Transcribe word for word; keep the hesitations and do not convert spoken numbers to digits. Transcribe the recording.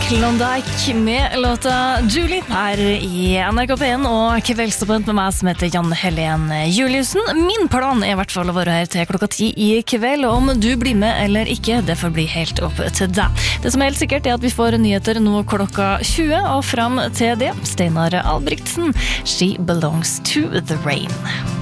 Klondike med låta Julie her i N R K P en og kveldstoppent med meg som heter Janne Helen Juliussen. Min plan er i hvert fall å være her til klokka ti i kveld, og om du blir med eller ikke, det får bli helt opp til deg. Det som er helt sikkert er at vi får nyheter nå klokka tjue, og frem til det, Steinar Albrigtsen, She Belongs to the Rain.